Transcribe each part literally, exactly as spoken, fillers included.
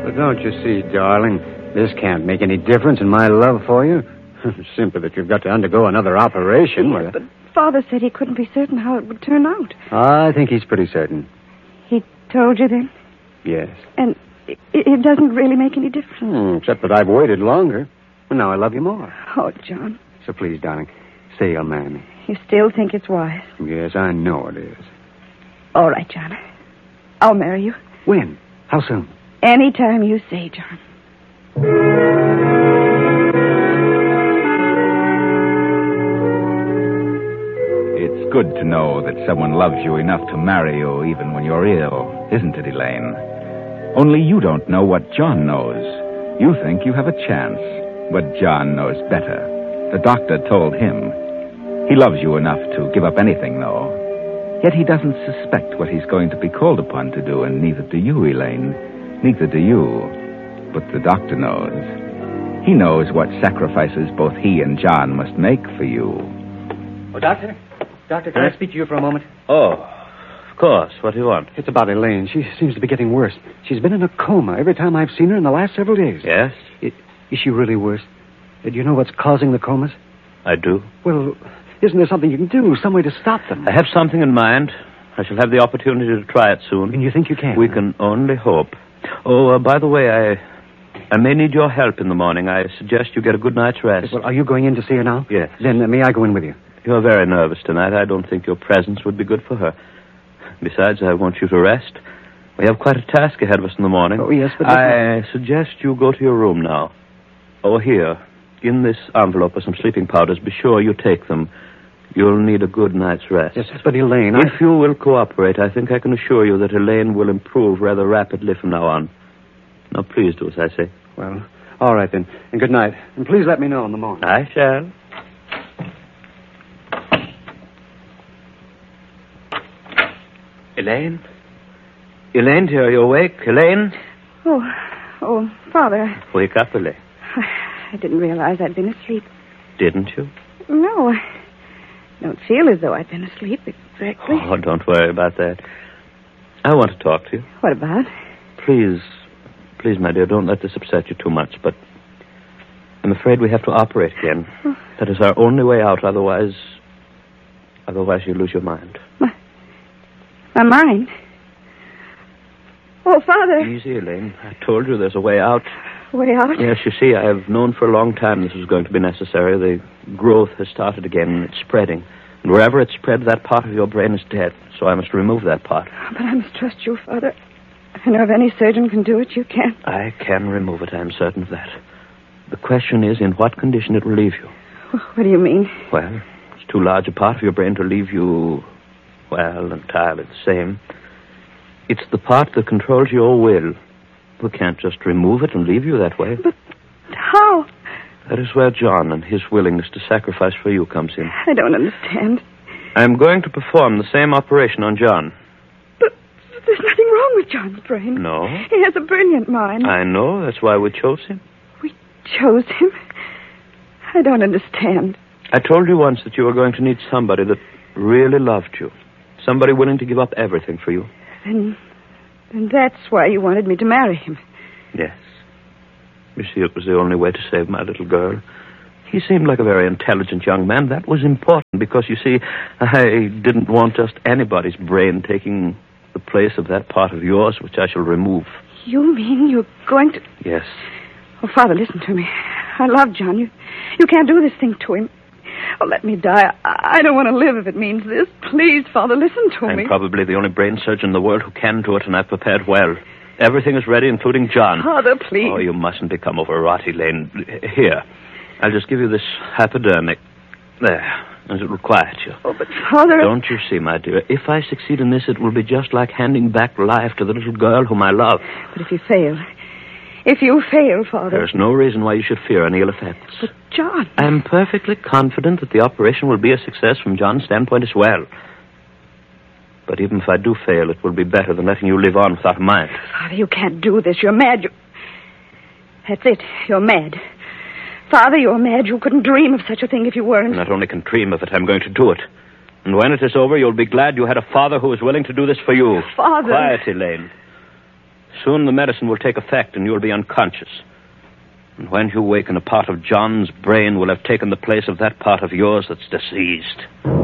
But don't you see, darling, this can't make any difference in my love for you. Simply that you've got to undergo another operation. Yes, but Father said he couldn't be certain how it would turn out. I think he's pretty certain. He told you then? Yes. And it, it doesn't really make any difference? Hmm, except that I've waited longer. And now I love you more. Oh, John. So please, darling, say you'll marry me. You still think it's wise? Yes, I know it is. All right, John. I'll marry you. When? How soon? Any time you say, John. It's good to know that someone loves you enough to marry you even when you're ill, isn't it, Elaine? Only you don't know what John knows. You think you have a chance, but John knows better. The doctor told him. He loves you enough to give up anything, though. Yet he doesn't suspect what he's going to be called upon to do, and neither do you, Elaine. Neither do you. But the doctor knows. He knows what sacrifices both he and John must make for you. Oh, Doctor? Doctor, can Huh? I speak to you for a moment? Oh, of course. What do you want? It's about Elaine. She seems to be getting worse. She's been in a coma every time I've seen her in the last several days. Yes? I- is she really worse? Uh, Do you know what's causing the comas? I do. Well, isn't there something you can do, some way to stop them? I have something in mind. I shall have the opportunity to try it soon. And you think you can? We can only hope. Oh, uh, by the way, I I may need your help in the morning. I suggest you get a good night's rest. Well, are you going in to see her now? Yes. Then uh, may I go in with you? You're very nervous tonight. I don't think your presence would be good for her. Besides, I want you to rest. We have quite a task ahead of us in the morning. Oh, yes, but... I suggest you go to your room now. Oh, here. In this envelope are some sleeping powders. Be sure you take them. You'll need a good night's rest. Yes, but Elaine, If I... you will cooperate, I think I can assure you that Elaine will improve rather rapidly from now on. Now, please do as I say. Well, all right, then. And good night. And please let me know in the morning. I shall. Elaine? Elaine, dear, are you awake? Elaine? Oh, oh, Father. Wake up, Elaine. I didn't realize I'd been asleep. Didn't you? No, I don't feel as though I'd been asleep exactly. Oh, don't worry about that. I want to talk to you. What about? Please, please, my dear, don't let this upset you too much, but I'm afraid we have to operate again. Oh. That is our only way out, otherwise... Otherwise you lose your mind. My, my mind? Oh, Father. Easy, Elaine. I told you there's a way out. Way out? Yes, you see, I have known for a long time this was going to be necessary. The growth has started again, and it's spreading. And wherever it's spread, that part of your brain is dead. So I must remove that part. But I must trust you, Father. I know if any surgeon can do it, you can. I can remove it, I'm certain of that. The question is in what condition it will leave you. What do you mean? Well, it's too large a part of your brain to leave you, well, entirely the same. It's the part that controls your will. We can't just remove it and leave you that way. But how? That is where John and his willingness to sacrifice for you comes in. I don't understand. I'm going to perform the same operation on John. But there's nothing wrong with John's brain. No? He has a brilliant mind. I know. That's why we chose him. We chose him? I don't understand. I told you once that you were going to need somebody that really loved you. Somebody willing to give up everything for you. Then, then that's why you wanted me to marry him. Yes. You see, it was the only way to save my little girl. He seemed like a very intelligent young man. That was important because, you see, I didn't want just anybody's brain taking the place of that part of yours, which I shall remove. You mean you're going to... Yes. Oh, Father, listen to me. I love John. You, you can't do this thing to him. Oh, let me die. I, I don't want to live if it means this. Please, Father, listen to I'm me. probably the only brain surgeon in the world who can do it, and I've prepared well. Everything is ready, including John. Father, please. Oh, you mustn't become overwrought, Elaine. Here, I'll just give you this hypodermic. There, as it will quiet you. Oh, but Father... Don't you see, my dear, if I succeed in this, it will be just like handing back life to the little girl whom I love. But if you fail... If you fail, Father... There's no reason why you should fear any ill effects. But John... I'm perfectly confident that the operation will be a success from John's standpoint as well. But even if I do fail, it will be better than letting you live on without a mind. Father, you can't do this. You're mad. You... That's it. You're mad. Father, you're mad. You couldn't dream of such a thing if you weren't. I not only can dream of it, I'm going to do it. And when it is over, you'll be glad you had a father who was willing to do this for you. Father... Quiet, Elaine. Soon the medicine will take effect and you'll be unconscious. And when you waken, a part of John's brain will have taken the place of that part of yours that's diseased.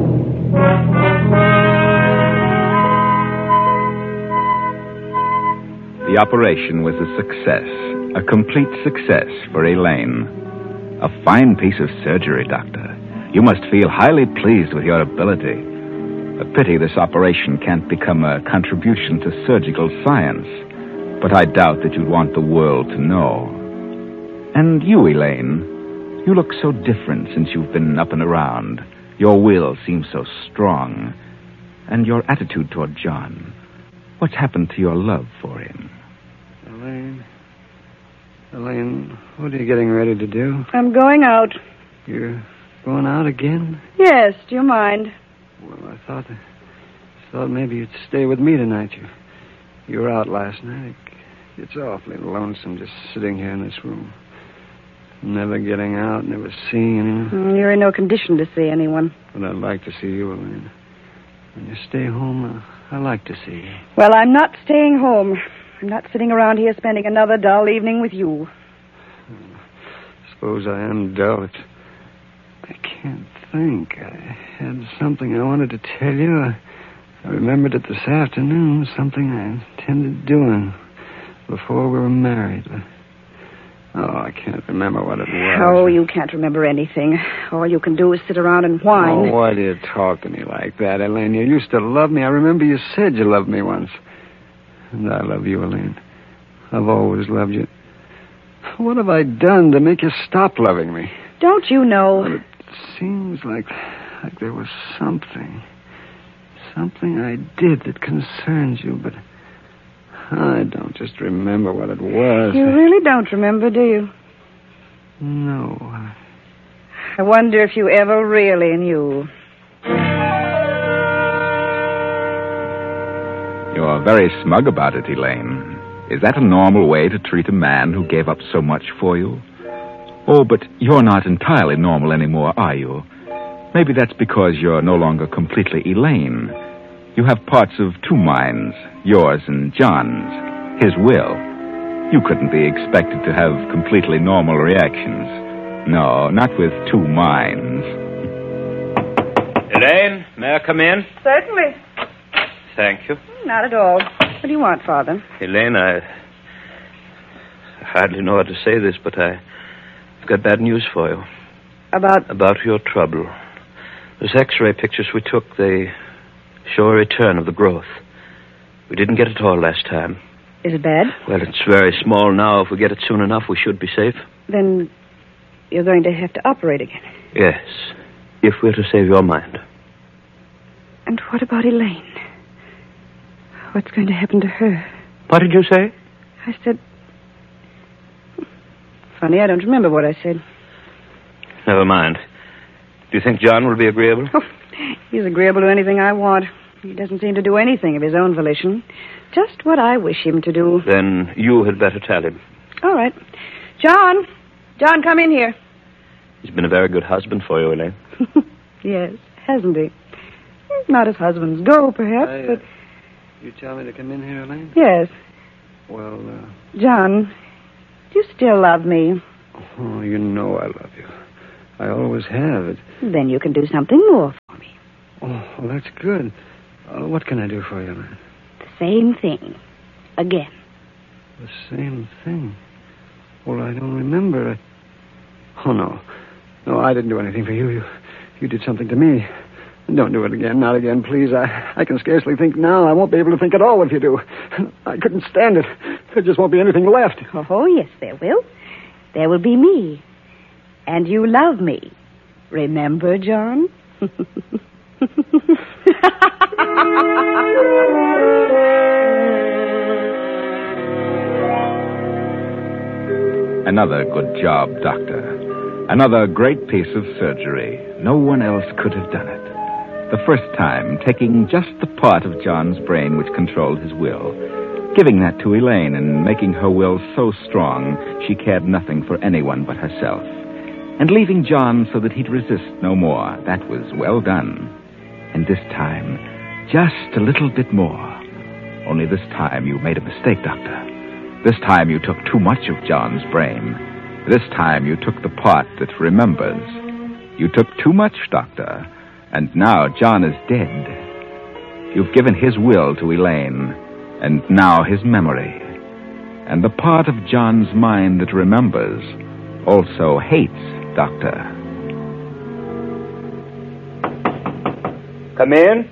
The operation was a success, a complete success for Elaine. A fine piece of surgery, Doctor. You must feel highly pleased with your ability. A pity this operation can't become a contribution to surgical science, but I doubt that you'd want the world to know. And you, Elaine, you look so different since you've been up and around. Your will seems so strong. And your attitude toward John. What's happened to your love for him? Elaine. Elaine, what are you getting ready to do? I'm going out. You're going out again? Yes, do you mind? Well, I thought thought maybe you'd stay with me tonight. You, you were out last night. It's awfully lonesome just sitting here in this room. Never getting out, never seeing anyone. Mm, You're in no condition to see anyone. But I'd like to see you, Elaine. When you stay home, uh, I like to see you. Well, I'm not staying home. I'm not sitting around here spending another dull evening with you. I suppose I am dull. It's, I can't think. I had something I wanted to tell you. I, I remembered it this afternoon, something I intended doing before we were married. But, oh, I can't remember what it was. Oh, you can't remember anything. All you can do is sit around and whine. Oh, why do you talk to me like that, Elaine? You used to love me. I remember you said you loved me once. And I love you, Elaine. I've always loved you. What have I done to make you stop loving me? Don't you know? Well, it seems like, like there was something. Something I did that concerns you, but I don't just remember what it was. You really don't remember, do you? No. I wonder if you ever really knew. You're very smug about it, Elaine. Is that a normal way to treat a man who gave up so much for you? Oh, but you're not entirely normal anymore, are you? Maybe that's because you're no longer completely Elaine. You have parts of two minds, yours and John's, his will. You couldn't be expected to have completely normal reactions. No, not with two minds. Elaine, may I come in? Certainly. Thank you. Not at all. What do you want, Father? Elaine, I, I hardly know how to say this, but I, I've got bad news for you. About... About your trouble. Those X-ray pictures we took, they show a return of the growth. We didn't get it all last time. Is it bad? Well, it's very small now. If we get it soon enough, we should be safe. Then you're going to have to operate again. Yes, if we're to save your mind. And what about Elaine? What's going to happen to her? What did you say? I said... Funny, I don't remember what I said. Never mind. Do you think John will be agreeable? Oh, he's agreeable to anything I want. He doesn't seem to do anything of his own volition. Just what I wish him to do. Then you had better tell him. All right. John! John, come in here. He's been a very good husband for you, Elaine. Yes, hasn't he? Not as husbands go, perhaps, I, uh, but... You tell me to come in here, Elaine? Yes. Well, uh... John, do you still love me? Oh, you know I love you. I always have. It. Then you can do something more for me. Oh, well, that's good. Uh, what can I do for you, Elaine? The same thing. Again. The same thing? Well, I don't remember. Oh, no. No, I didn't do anything for you. You, you did something to me. Don't do it again. Not again, please. I, I can scarcely think now. I won't be able to think at all if you do. I couldn't stand it. There just won't be anything left. Oh, yes, there will. There will be me. And you love me. Remember, John? Another good job, Doctor. Another great piece of surgery. No one else could have done it. The first time, taking just the part of John's brain which controlled his will, giving that to Elaine and making her will so strong she cared nothing for anyone but herself, and leaving John so that he'd resist no more. That was well done. And this time, just a little bit more. Only this time you made a mistake, Doctor. This time you took too much of John's brain. This time you took the part that remembers. You took too much, Doctor, and now John is dead. You've given his will to Elaine, and now his memory. And the part of John's mind that remembers also hates Doctor. Come in.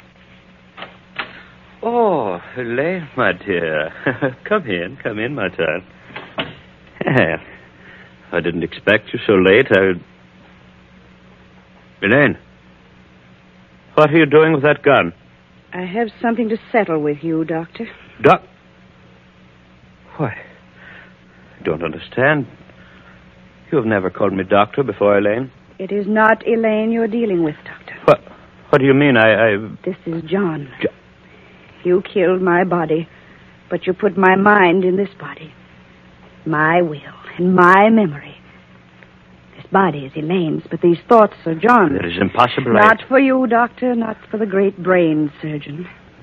Oh, Elaine, my dear. Come in, come in, my child. Yeah, I didn't expect you so late. I... Elaine, what are you doing with that gun? I have something to settle with you, Doctor. Doc... Why, I don't understand. You have never called me doctor before, Elaine. It is not Elaine you're dealing with, Doctor. What, what do you mean? I... I... This is John. Jo- You killed my body, but you put my mind in this body. My will and my memory. This body is Elaine's, but these thoughts are John's. It is impossible. Not I... for you, Doctor, not for the great brain surgeon.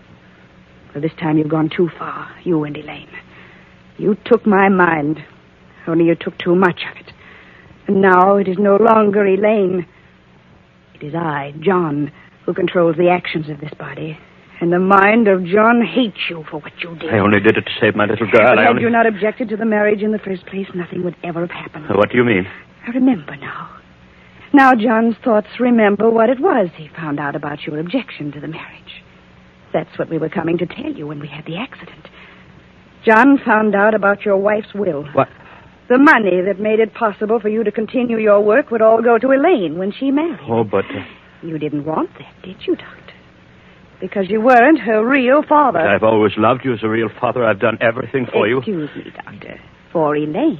For this time you've gone too far, you and Elaine. You took my mind, only you took too much of it. And now it is no longer Elaine. It is I, John, who controls the actions of this body. And the mind of John hates you for what you did. I only did it to save my little girl. But I had only... you not objected to the marriage in the first place, nothing would ever have happened. What do you mean? I remember now. Now John's thoughts remember what it was he found out about your objection to the marriage. That's what we were coming to tell you when we had the accident. John found out about your wife's will. What? The money that made it possible for you to continue your work would all go to Elaine when she married. Oh, but... Uh... You didn't want that, did you, Doctor? Because you weren't her real father. But I've always loved you as a real father. I've done everything for you. Excuse me, Doctor. For Elaine.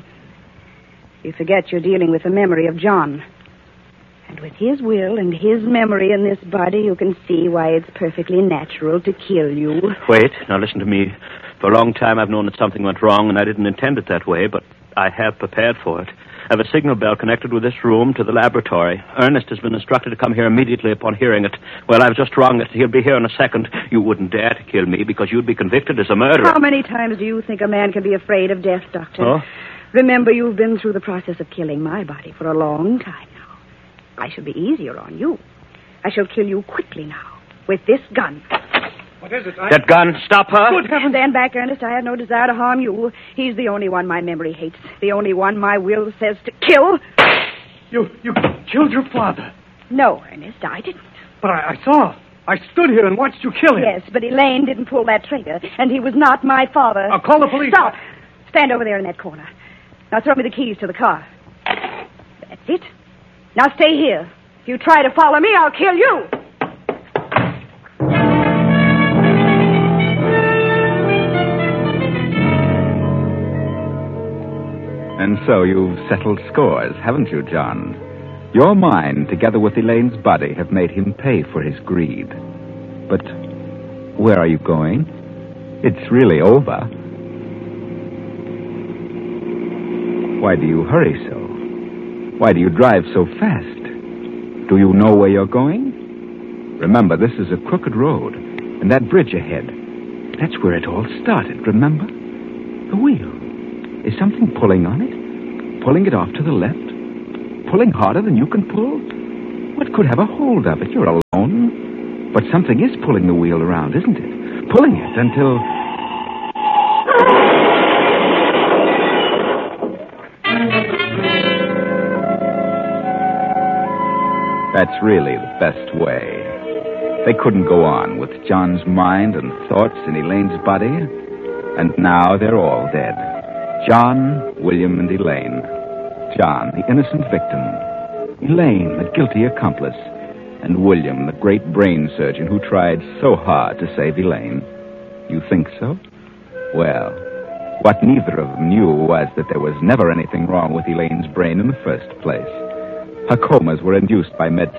You forget you're dealing with the memory of John. And with his will and his memory in this body, you can see why it's perfectly natural to kill you. Wait, now listen to me. For a long time I've known that something went wrong, and I didn't intend it that way, but I have prepared for it. I have a signal bell connected with this room to the laboratory. Ernest has been instructed to come here immediately upon hearing it. Well, I've just rung it. He'll be here in a second. You wouldn't dare to kill me because you'd be convicted as a murderer. How many times do you think a man can be afraid of death, Doctor? Oh? Remember, you've been through the process of killing my body for a long time now. I shall be easier on you. I shall kill you quickly now with this gun. What is it? I... That gun, stop her. Good heavens. Stand back, Ernest. I have no desire to harm you. He's the only one my memory hates. The only one my will says to kill. You you killed your father. No, Ernest, I didn't. But I, I saw. I stood here and watched you kill him. Yes, but Elaine didn't pull that trigger, and he was not my father. I'll call the police. Stop. Stand over there in that corner. Now throw me the keys to the car. That's it. Now stay here. If you try to follow me, I'll kill you. And so you've settled scores, haven't you, John? Your mind, together with Elaine's body, have made him pay for his greed. But where are you going? It's really over. Why do you hurry so? Why do you drive so fast? Do you know where you're going? Remember, this is a crooked road, and that bridge ahead, that's where it all started, remember? The wheel. Is something pulling on it? Pulling it off to the left? Pulling harder than you can pull? What could have a hold of it? You're alone. But something is pulling the wheel around, isn't it? Pulling it until... That's really the best way. They couldn't go on with John's mind and thoughts in Elaine's body, and now they're all dead. John, William, and Elaine. John, the innocent victim. Elaine, the guilty accomplice. And William, the great brain surgeon who tried so hard to save Elaine. You think so? Well, what neither of them knew was that there was never anything wrong with Elaine's brain in the first place. Her comas were induced by med